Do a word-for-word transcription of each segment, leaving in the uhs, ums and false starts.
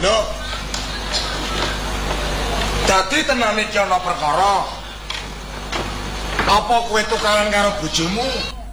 Lho. Dadi tenan iki ana perkara. Apa kowe tukaran karo bojomu?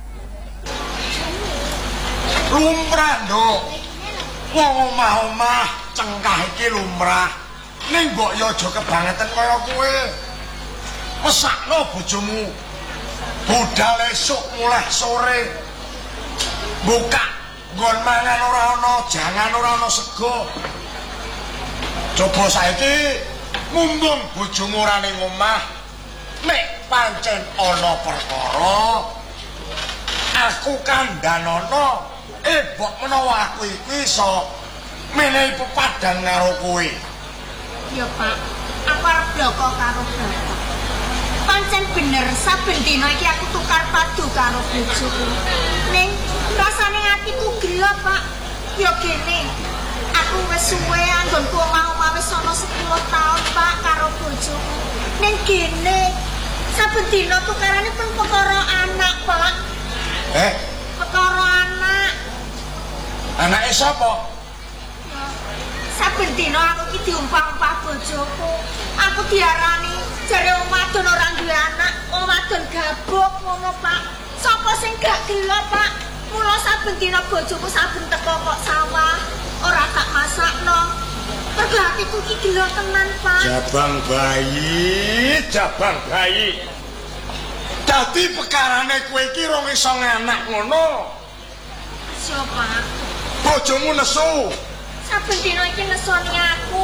Lumrah, Nduk. Wong omah-omah cengkah iki lumrah. Ning mbok yo aja kebangetan kaya kowe. Mesakno bojomu. Budal esuk mulai sore. Buka nggon mangan ora ana, jangan ora ana sego. Coba saiki mumpung bojomu ora ning omah, nek pancen ana perkara, aku kandhanono, eh mbok menawa aku iki iso menehi pepadang karo kowe. Ya, Pak. Aku arep bloko karo Bapak. Pancen bener saben dina iki aku tukar padu karo bojoku. Ning rasane atiku gelo, Pak. Ya gene. Aku wis suwe anggonku omah-omah wis ana sepuluh taun, Pak, karo bojoku. Ning gene saben dina tukarane pun perkara anak, Pak. Eh? Perkara anak. Anake sapa? Saben dina aku iki diumpah-umpah bojoku. Aku diarani jare wong wadon ora duwe anak, wong wadon gabuk ngono, Pak. Sapa sing gak gelo, Pak? Mula saben dina bojoku saben teko kok sawah, ora tak masakno. Mergo atiku iki gelo tenan, Pak. Jabang bayi, jabang bayi. Dadi pekarane kowe iki rong iso nganak ngono. Siapa? Bojomu nesu. Saben dina iki nesoni aku.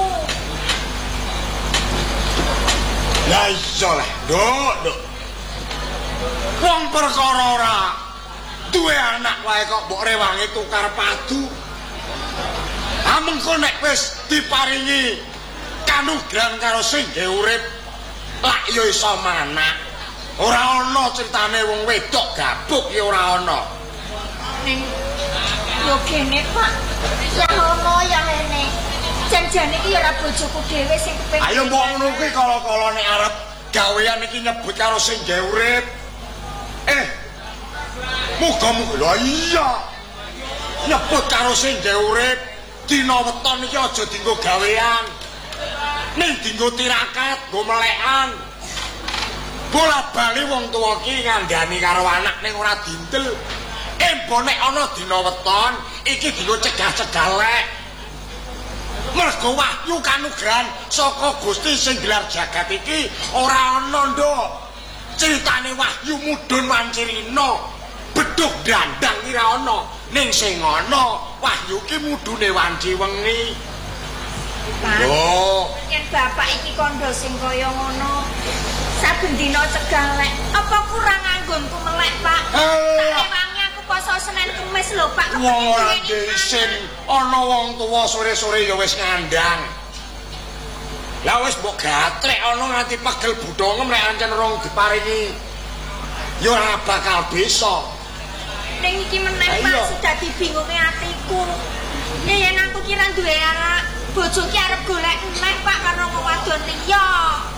Lah iso lah, Nduk, Nduk. Wong perkara ora duwe anak wae kok mbok rewangi tukar padu. Amengko nek wis diparingi kanugrahan karo sing nggih urip, lak ya iso manak. Ora ana critane wong wedok gabuk ya ora ana. Ning yo kene, Pak. Ya ono ya rene. Janjane iki ya ora bojoku dhewe sing kepengin. Ayo mbok ngono kuwi kala-kala nek arep gawean iki nyebut karo sing nggih urip. Eh. Muga-muga lho iya. Nyebut karo sing nggih urip dina weton iki aja dienggo gawean. Ning dienggo tirakat, nggo melekan. Bola-bali wong tuwa iki ngandani karo anak ning ora dintel. Embo nek ana dina weton iki dienggo cegah-cegah lek. Mergo wahyu kanugrahan saka Gusti sing gelar jagat iki ora ana, Nduk. Critane wahyu mudhun wancirina, bedhug dandang iki ora ana. Ning sing ana wahyu ki mudhune wanci wengi. Lho, yen bapak iki kandha sing kaya ngono, saben dina cegah lek, apa kurang anggonku melek, Pak? Tak wangi aku poso Senin Kamis lho, Pak. Wong ora isin, ana wong tuwa sore-sore ya wis ngandang. Lah wis mbok gatrek ana nganti pegel budhongem nek ancen rong diparingi. Ya ora bakal bisa. Ning iki meneh Pak dadi bingunge atiku. Yen aku kira duwe anak, bojo ki arep golek meneh Pak karo wong wadon liya.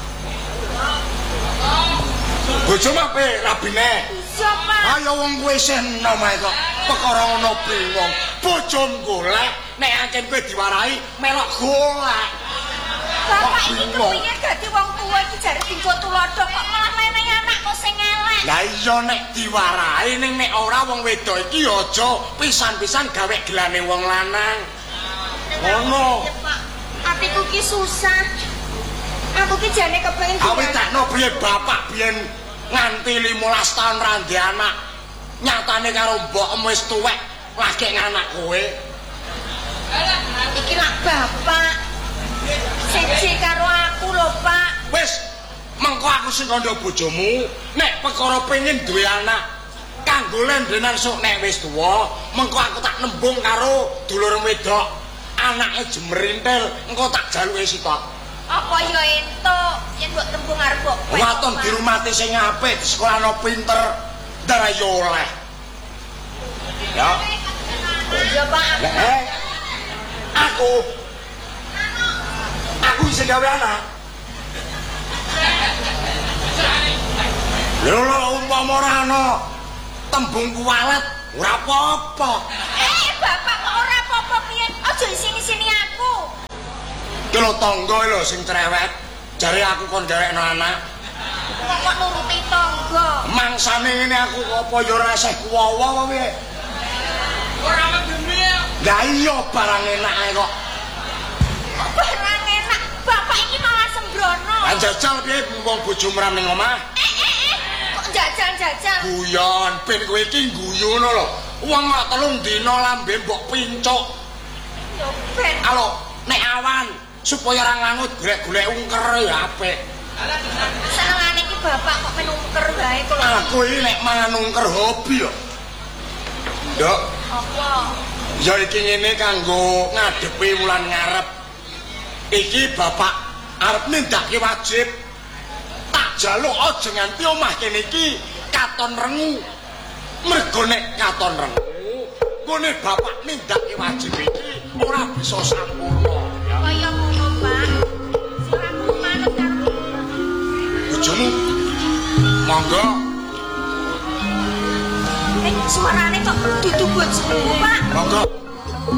Bojo mape rabine. Iya, Pak. Ayo wong kowe isih enom ae kok. Perkara ana bingung. Bojom golek nek ancen kowe diwarahi melok golek. Bapak iki kepengin dadi wong tuwa iki jare tinggo tulodo kok malah menehi anak kok sing elek. Lah iya nek diwarahi ning nek ora wong wedok iki aja pisan-pisan gawe gelane wong lanang. Ngono. Pak, atiku ki susah. Aku ki jane kepengin awitno piye bapak biyen nganti limolas taun ra ndek anak. Nyatane karo mbokmu wis tuwek lagi nganak kowe. Iki lak bapak. Siji karo aku lho, Pak. Wis, mengko aku sing kandha bojomu, nek perkara pengin duwe anak, kanggo lendenan sok nek wis tuwa, mengko aku tak nembung karo dulur wedok. Anake jemerintil, engko tak jaluke sitok. Apa ya entuk yen mbok tembung arep kok. Waton di rumate sing apik, di sekolahno pinter, ndara yo oleh. Ya. Ya, Pak. Eh. Aku Aku bisa gawe anak. Lho lho umpama ora ana tembung kuwalet ora apa-apa. Eh, bapak kok ora apa-apa piye? Aja isini-sini aku. Lho tangga lho sing cerewet. Jare aku kon nderekno anak. Kok nuruti tangga. Mangsane ngene aku apa ya ora eseh kuwowo piye? Ora mendemi. Lah iya barang enak ae kok. Barang enak. Bapak iki malah sembrono. Lah jajal piye wong bojo mram ning omah? Eh eh eh. Kok jajal-jajal? Guyon, ben kowe iki guyu ngono lho. Wong kok telung dina lambe mbok pincuk. Yo ben. Alo, nek awan supaya ora ngangut golek-golek ungker ya apik. Senengane iki bapak kok menungker wae kok. Aku iki nek mangan ungker hobi yo. Nduk. Apa? Ya iki ngene kanggo ngadepi wulan ngarep. Iki bapak arep nindakake wajib. Tak jaluk aja nganti omah kene iki katon rengu. Mergo nek katon rengu, ngene bapak nindakake wajib iki ora bisa sampurna. Kaya ngono, Pak. Siramu manut karo Bojomu. Monggo. Eh, suarane kok dudu bojomu, Pak. Monggo.